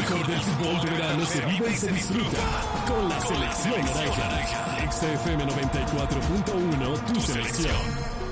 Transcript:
mejor del fútbol de verano se vive y se disfruta con la selección naranja. XFM 94.1, tu selección.